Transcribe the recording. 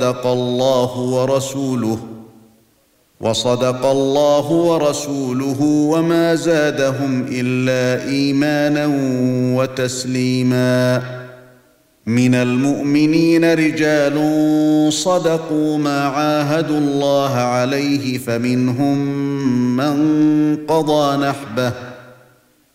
وصدق الله ورسوله وما زادهم إلا إيمانا وتسليما. من المؤمنين رجال صدقوا ما عاهدوا الله عليه، فمنهم من قضى نحبه